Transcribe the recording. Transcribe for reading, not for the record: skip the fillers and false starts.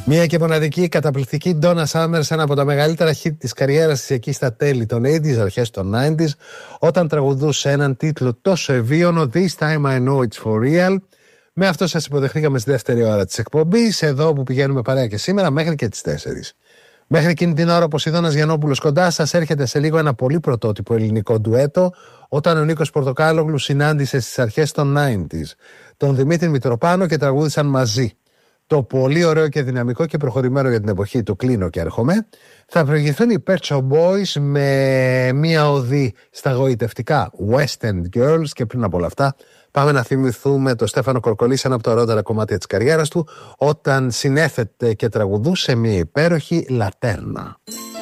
Μία και μοναδική καταπληκτική Donna Summer, ένα από τα μεγαλύτερα hit της καριέρας της εκεί στα τέλη των 80s, αρχές των 90s, όταν τραγουδούσε έναν τίτλο τόσο ευίωνο, This Time I Know It's For Real. Με αυτό σας υποδεχτήκαμε στη δεύτερη ώρα της εκπομπής, εδώ που πηγαίνουμε παρέα και σήμερα μέχρι και τις 4. Μέχρι εκείνη την ώρα ο Ποσειδώνας Γιαννόπουλος κοντά σας, έρχεται σε λίγο ένα πολύ πρωτότυπο ελληνικό ντουέτο, όταν ο Νίκος Πορτοκάλογλου συνάντησε στις αρχές των 90s τον Δημήτρη Μητροπάνο και τραγούδησαν μαζί. Το πολύ ωραίο και δυναμικό και προχωρημένο για την εποχή του «Κλείνω και έρχομαι». Θα προηγηθούν οι Pet Shop Boys με μία οδή στα γοητευτικά West End Girls, και πριν από όλα αυτά πάμε να θυμηθούμε τον Στέφανο Κορκολή σε ένα από τα ωραιότερα κομμάτια της καριέρας του, όταν συνέθετε και τραγουδούσε μία υπέροχη Λατέρνα.